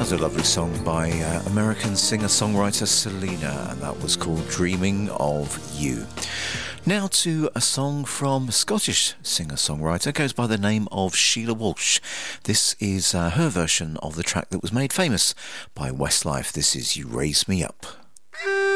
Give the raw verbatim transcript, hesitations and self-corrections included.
A lovely song by uh, American singer-songwriter Selena, and that was called Dreaming of You. Now to a song from Scottish singer-songwriter, goes by the name of Sheila Walsh. This is uh, her version of the track that was made famous by Westlife. This is You Raise Me Up.